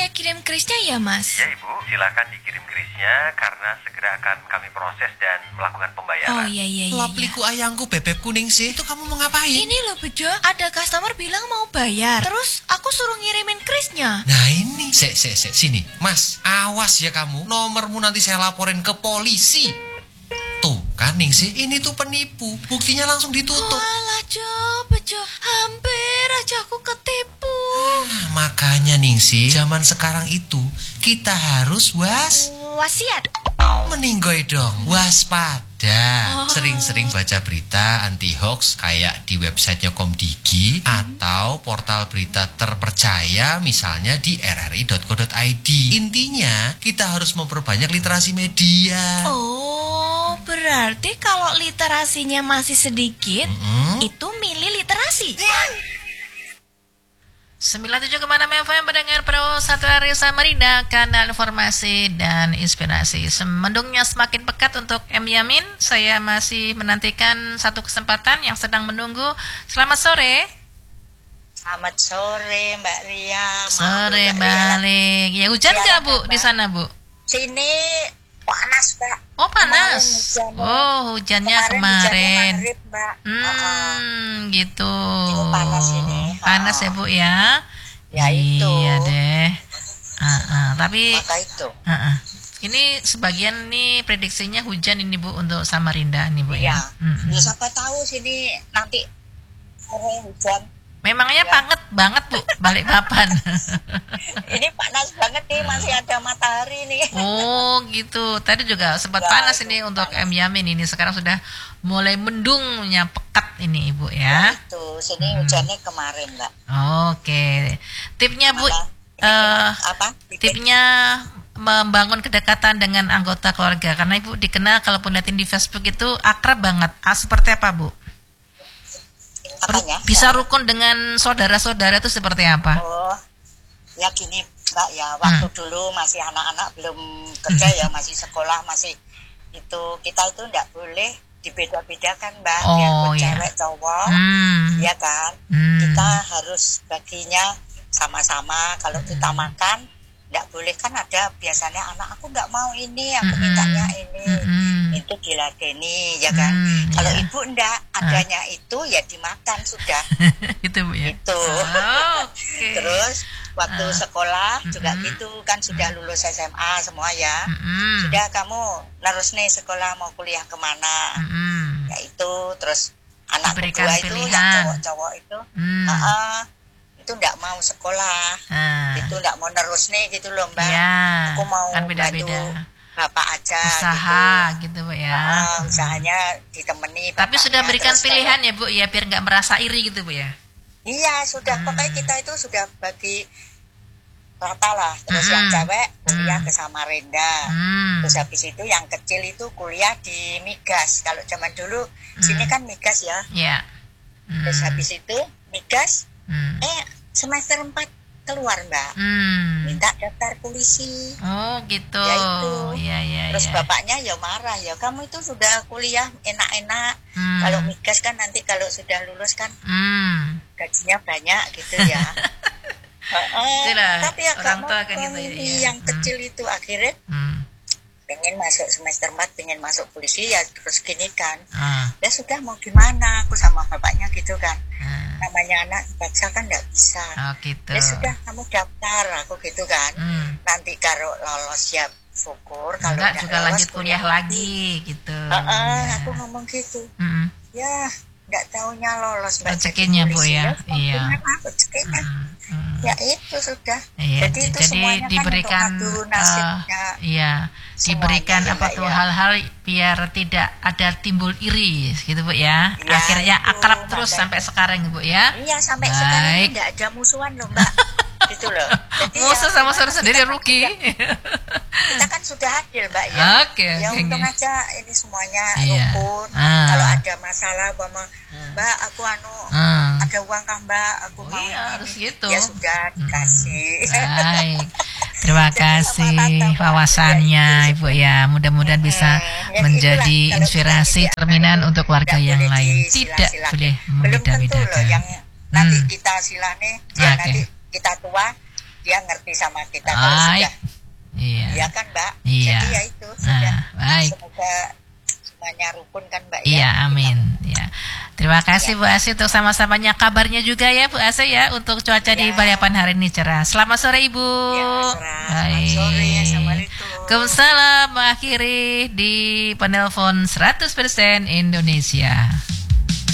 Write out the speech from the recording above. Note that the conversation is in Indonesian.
kirim krisnya ya, Mas? Ya, Ibu, silakan dikirim krisnya karena segera akan kami proses dan melakukan pembayaran. Oh iya. Lapliku ayangku bebek kuning sih. Itu kamu mau ngapain? Ini loh Bejo, ada customer bilang mau bayar. Terus aku suruh ngirimin krisnya. Nah ini, sini. Mas, awas ya kamu. Nomormu nanti saya laporin ke polisi. Tuh kan Ningsih, ini tuh penipu. Buktinya langsung ditutup. Walah Bejo, hampir aja aku ketipu. Makanya Ningsih, zaman sekarang itu kita harus wasiat. meninggoy dong, waspada. Sering-sering baca berita anti hoax kayak di websitenya Komdigi atau portal berita terpercaya misalnya di rri.co.id. Intinya kita harus memperbanyak literasi media. Oh, berarti kalau literasinya masih sedikit, itu milih literasi. 97,6 FM pendengar Pro 1 Hari Samarinda, kanal informasi dan inspirasi. Mendungnya semakin pekat untuk M. Yamin. Saya masih menantikan satu kesempatan yang sedang menunggu. Selamat sore. Selamat sore Mbak Ria. Sore balik. Ya hujan nggak Bu di sana Bu? Sini panas Mbak. Oh panas. Hujannya kemarin. Maghrib, Mbak. Gitu. Ini panas ini. Panas ya Bu ya. Ya itu. Iya deh. Tapi maka itu. Ini sebagian nih prediksinya hujan ini Bu untuk Samarinda nih Bu ya. Ya siapa tahu sini nanti sore hujan. Memangnya banget Bu Balikpapan. Ini panas banget nih, masih ada matahari nih. Oh gitu. Tadi juga sempat panas ini untuk M. Yamin ini. Sekarang sudah mulai mendungnya pekat ini Ibu ya. Itu sini hujannya kemarin Mbak. Oke. Tipnya Bu, apa? tipnya membangun kedekatan dengan anggota keluarga. Karena Ibu dikenal kalaupun liatin di Facebook itu akrab banget. Seperti apa Bu? Apanya? Bisa rukun dengan saudara-saudara itu seperti apa? Oh, ya gini Mbak ya, waktu dulu masih anak-anak belum kerja ya, masih sekolah, masih itu kita itu enggak boleh dibeda-bedakan Mbak, biarpun cewek cowok, ya kan, kita harus baginya sama-sama. Kalau kita makan, enggak boleh kan ada biasanya anak aku enggak mau ini, aku mintanya ini. Itu diladeni ya kan. Kalau ibu enggak, adanya itu ya dimakan sudah. Itu Bu ya. Itu. Terus waktu sekolah juga gitu kan, sudah lulus SMA semua ya. Sudah kamu terus nih sekolah mau kuliah kemana? Ya itu terus anak kedua itu yang cowok-cowok itu itu enggak mau sekolah. Itu enggak mau nerus nih gitu loh Mbak. Aku mau kan beda-beda. Bapak aja usaha gitu Bu ya. Usahanya ditemani. Tapi sudah berikan pilihan ya Bu ya, biar nggak merasa iri gitu Bu ya. Iya sudah, pokoknya kita itu sudah bagi rata lah. Terus yang cewek kuliah ke Samarinda. Terus habis itu yang kecil itu kuliah di Migas. Kalau zaman dulu sini kan Migas ya. Iya. Terus habis itu Migas semester 4 keluar Mbak, minta daftar polisi. Oh gitu. Ya itu. Iya. Terus bapaknya ya marah ya, kamu itu sudah kuliah enak-enak. Kalau Migas kan nanti kalau sudah lulus kan gajinya banyak gitu ya. Tapi ya orang tua kan gitu ya. Yang kecil itu akhirnya pengen masuk semester 4, pengen masuk polisi ya, terus gini kan. Ya sudah mau gimana, aku sama bapaknya gitu kan. Namanya anak baca kan nggak bisa. Gitu. Ya sudah kamu daftar, aku gitu kan. Nanti kalau lolos ya syukur, kalau enggak juga lolos, lanjut kuliah lagi gitu. Aku ngomong gitu. Ya nggak taunya lolos rezekinya Bu ya. Iya. Rezekinya. Ya itu sudah. Iya. Jadi itu diberikan diberikan apa tuh hal-hal biar tidak ada timbul iri gitu Bu ya. Akhirnya akrab terus sampai sekarang Bu ya. Iya sampai sekarang tidak ada musuhan loh Mbak. Gitu loh. Jadi musuh sama saudara sendiri rugi. Kita kan sudah adil Mbak ya. Ya untung aja ini semuanya rukun. Kalau ada masalah Mbak aku ada uang kah Mbak, aku mau harus gitu. Ya sudah dikasih. Baik. Terima kasih wawasannya Ibu ya. Mudah-mudahan bisa menjadi inspirasi cerminan untuk warga yang lain. Tidak boleh membeda-bedakan. Yang nanti kita silane, nanti kita tua dia ngerti sama kita kalau sudah. Iya. Iya kan Mbak? Iya. Jadi ya itu sudah. Baik. Semoga semuanya rukun kan Mbak Iya, ya. amin. Ya. Terima kasih Bu Asih untuk sama-samanya kabarnya juga ya Bu Asih ya untuk cuaca di Balikpapan hari ini cerah. Selamat sore Ibu. Ya, cerah. Baik. Selamat sore. Assalamualaikum. Waalaikumsalam. Mengakhiri di penelpon 100% Indonesia.